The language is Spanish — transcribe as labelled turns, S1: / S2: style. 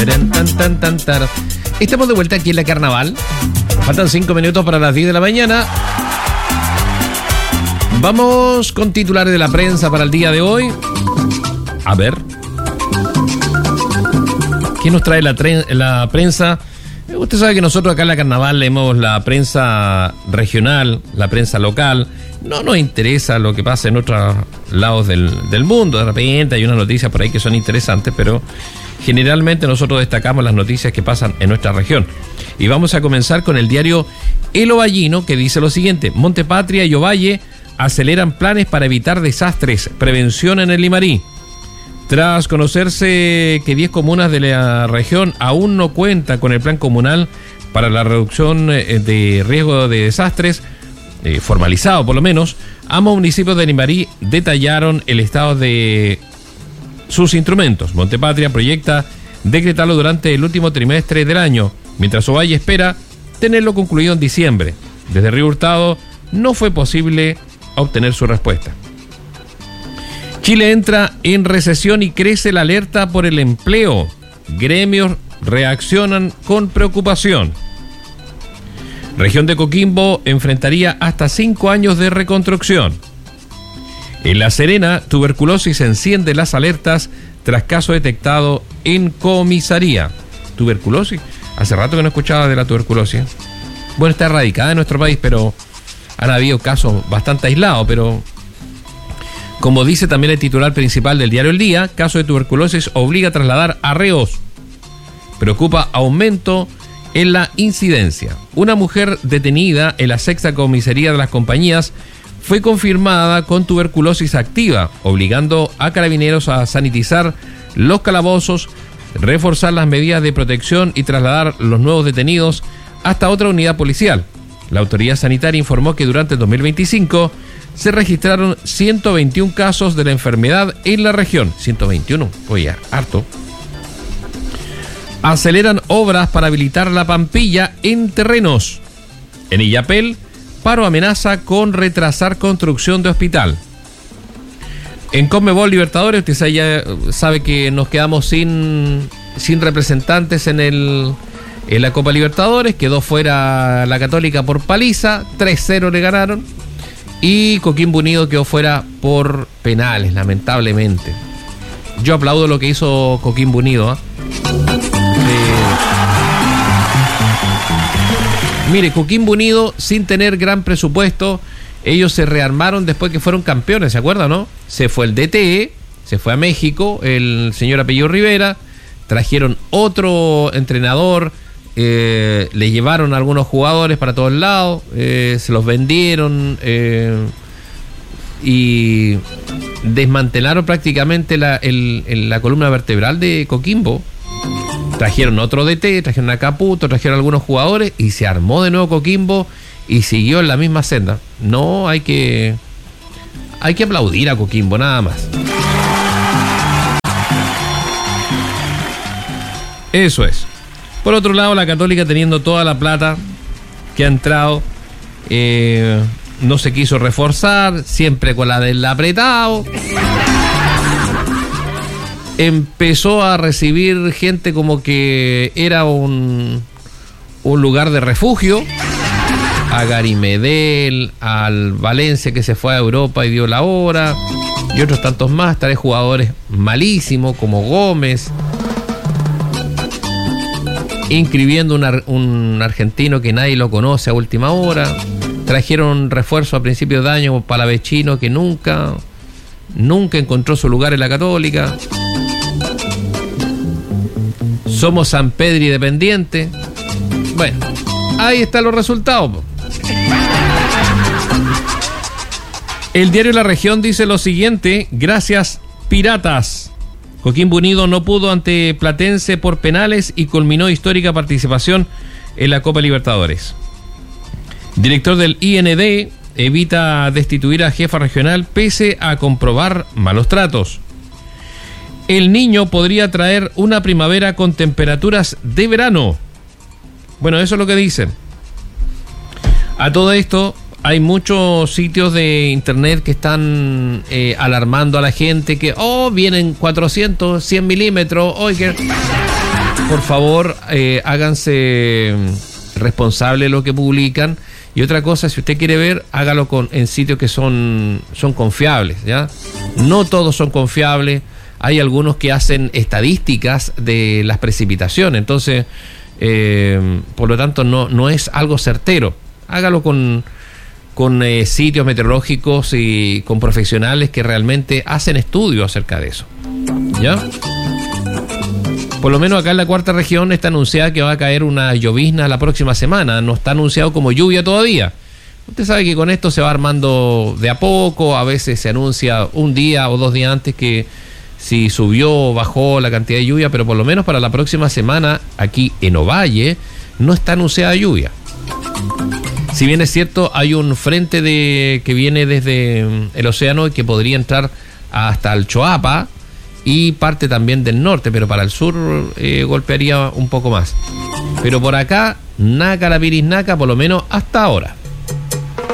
S1: Estamos de vuelta aquí en la Carnaval. Faltan 5 minutos para las 10 de la mañana. Vamos con titulares de la prensa para el día de hoy. A ver. ¿Qué nos trae la prensa? Usted sabe que nosotros acá en la Carnaval leemos la prensa regional, la prensa local. No nos interesa lo que pasa en otros lados del mundo. De repente hay unas noticias por ahí que son interesantes, pero generalmente nosotros destacamos las noticias que pasan en nuestra región. Y vamos a comenzar con el diario El Ovallino, que dice lo siguiente: Montepatria y Ovalle aceleran planes para evitar desastres, prevención en el Limarí. Tras conocerse que 10 comunas de la región aún no cuentan con el plan comunal para la reducción de riesgo de desastres, formalizado por lo menos, ambos municipios de Limarí detallaron el estado de sus instrumentos. Montepatria proyecta decretarlo durante el último trimestre del año, mientras Ovalle espera tenerlo concluido en diciembre. Desde Río Hurtado no fue posible obtener su respuesta. Chile entra en recesión y crece la alerta por el empleo. Gremios reaccionan con preocupación. Región de Coquimbo enfrentaría hasta 5 años de reconstrucción. En La Serena, tuberculosis enciende las alertas tras caso detectado en comisaría. ¿Tuberculosis? Hace rato que no escuchaba de la tuberculosis. Bueno, está erradicada en nuestro país, pero han habido casos bastante aislados, pero como dice también el titular principal del diario El Día, caso de tuberculosis obliga a trasladar a reos. Preocupa aumento en la incidencia. Una mujer detenida en la 6ª comisaría de las compañías fue confirmada con tuberculosis activa, obligando a carabineros a sanitizar los calabozos, reforzar las medidas de protección y trasladar los nuevos detenidos hasta otra unidad policial. La autoridad sanitaria informó que durante el 2025 se registraron 121 casos de la enfermedad en la región. 121, oye, harto. Aceleran obras para habilitar la Pampilla en terrenos. En Illapel, paro amenaza con retrasar construcción de hospital. En Conmebol Libertadores, usted ya sabe que nos quedamos sin representantes en la Copa Libertadores. Quedó fuera la Católica por paliza, 3-0 le ganaron. Y Coquimbo Unido quedó fuera por penales, lamentablemente. Yo aplaudo lo que hizo Coquimbo Unido, ¿eh? Mire, Coquimbo Unido, sin tener gran presupuesto, ellos se rearmaron después que fueron campeones, ¿se acuerdan, no? Se fue el DTE, se fue a México, el señor apellido Rivera, trajeron otro entrenador, le llevaron a algunos jugadores para todos lados, se los vendieron y desmantelaron prácticamente la columna vertebral de Coquimbo. Trajeron otro DT, trajeron a Caputo, trajeron algunos jugadores y se armó de nuevo Coquimbo y siguió en la misma senda. No, hay que aplaudir a Coquimbo, nada más. Eso es. Por otro lado, la Católica, teniendo toda la plata que ha entrado, no se quiso reforzar, siempre con la del apretado. Empezó a recibir gente como que era un lugar de refugio. A Gary Medel, al Valencia que se fue a Europa y dio la hora, y otros tantos más. Trae jugadores malísimos como Gómez, inscribiendo un argentino que nadie lo conoce a última hora. Trajeron refuerzo a principios de año, Palavecino, que nunca encontró su lugar en la Católica. Somos San Pedro dependiente. Bueno, ahí están los resultados. El diario La Región dice lo siguiente: gracias Piratas. Coquimbo Unido no pudo ante Platense por penales y culminó histórica participación en la Copa Libertadores. Director del IND evita destituir a jefa regional pese a comprobar malos tratos. El Niño podría traer una primavera con temperaturas de verano. Bueno, eso es lo que dicen. A todo esto, hay muchos sitios de internet que están alarmando a la gente que, vienen 400, 100 milímetros, por favor, háganse responsable de lo que publican. Y otra cosa, si usted quiere ver, hágalo en sitios que son confiables, ¿ya? No todos son confiables. Hay algunos que hacen estadísticas de las precipitaciones. Entonces, por lo tanto, no es algo certero. Hágalo con sitios meteorológicos y con profesionales que realmente hacen estudios acerca de eso, ¿ya? Por lo menos acá en la cuarta región está anunciada que va a caer una llovizna la próxima semana. No está anunciado como lluvia todavía. Usted sabe que con esto se va armando de a poco. A veces se anuncia un día o 2 días antes que si subió o bajó la cantidad de lluvia, pero por lo menos para la próxima semana aquí en Ovalle no está anunciada lluvia. Si bien es cierto, hay un frente que viene desde el océano y que podría entrar hasta el Choapa y parte también del norte, pero para el sur golpearía un poco más. Pero por acá, naca la pirisnaca, por lo menos hasta ahora.